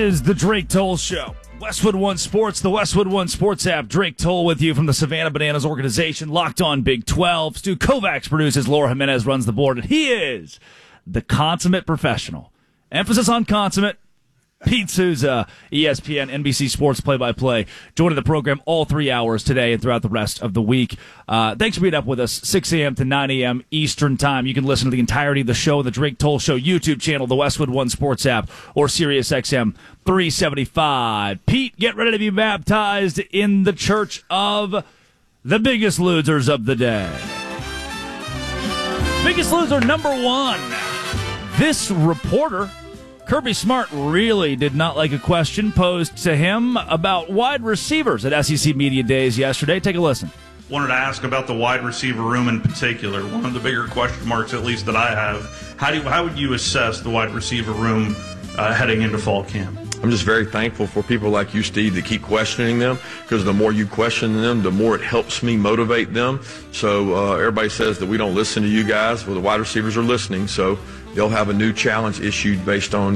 is the Drake Toll Show. Westwood One Sports, the Westwood One Sports app. Drake Toll with you from the Savannah Bananas organization, Locked On Big 12. Stu Kovacs produces, Laura Jimenez runs the board, and he is the consummate professional. Emphasis on consummate. Pete Souza, ESPN, NBC Sports play-by-play, joining the program all 3 hours today and throughout the rest of the week. Thanks for being up with us, 6 a.m. to 9 a.m. Eastern Time. You can listen to the entirety of the show, the Drake Toll Show YouTube channel, the Westwood One Sports app, or SiriusXM 375. Pete, get ready to be baptized in the church of the biggest losers of the day. Biggest loser number one. This reporter, Kirby Smart, really did not like a question posed to him about wide receivers at SEC Media Days yesterday. Take a listen. Wanted to ask about the wide receiver room in particular. One of the bigger question marks, at least that I have, how would you assess the wide receiver room heading into fall camp? I'm just very thankful for people like you, Steve, that keep questioning them, because the more you question them, the more it helps me motivate them. So everybody says that we don't listen to you guys. Well, the wide receivers are listening, so they'll have a new challenge issued based on